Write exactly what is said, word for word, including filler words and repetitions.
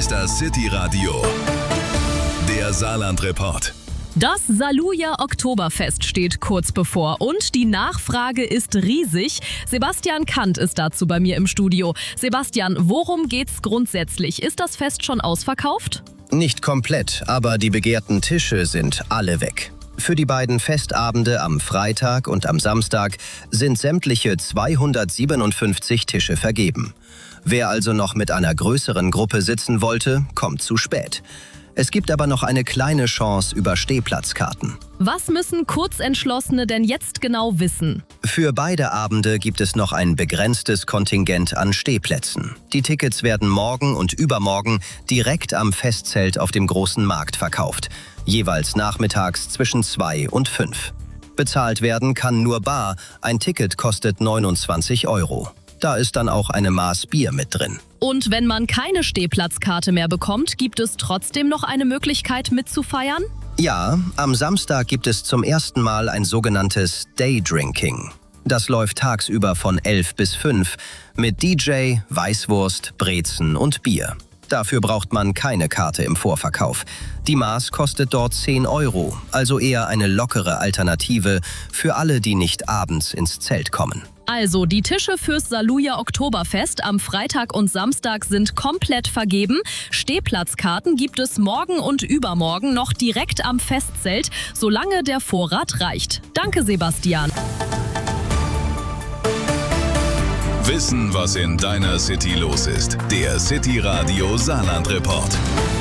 ist das City-Radio, der Saarland-Report. Das Saluja Oktoberfest steht kurz bevor und die Nachfrage ist riesig. Sebastian Kant ist dazu bei mir im Studio. Sebastian, worum geht's grundsätzlich? Ist das Fest schon ausverkauft? Nicht komplett, aber die begehrten Tische sind alle weg. Für die beiden Festabende am Freitag und am Samstag sind sämtliche zweihundertsiebenundfünfzig Tische vergeben. Wer also noch mit einer größeren Gruppe sitzen wollte, kommt zu spät. Es gibt aber noch eine kleine Chance über Stehplatzkarten. Was müssen Kurzentschlossene denn jetzt genau wissen? Für beide Abende gibt es noch ein begrenztes Kontingent an Stehplätzen. Die Tickets werden morgen und übermorgen direkt am Festzelt auf dem großen Markt verkauft, jeweils nachmittags zwischen zwei und fünf. Bezahlt werden kann nur bar, ein Ticket kostet neunundzwanzig Euro. Da ist dann auch eine Maß Bier mit drin. Und wenn man keine Stehplatzkarte mehr bekommt, gibt es trotzdem noch eine Möglichkeit mitzufeiern? Ja, am Samstag gibt es zum ersten Mal ein sogenanntes Daydrinking. Das läuft tagsüber von elf bis fünf mit D J, Weißwurst, Brezen und Bier. Dafür braucht man keine Karte im Vorverkauf. Die Maß kostet dort zehn Euro, also eher eine lockere Alternative für alle, die nicht abends ins Zelt kommen. Also, die Tische fürs Saluja Oktoberfest am Freitag und Samstag sind komplett vergeben. Stehplatzkarten gibt es morgen und übermorgen noch direkt am Festzelt, solange der Vorrat reicht. Danke, Sebastian. Wissen, was in deiner City los ist. Der City-Radio Saarland-Report.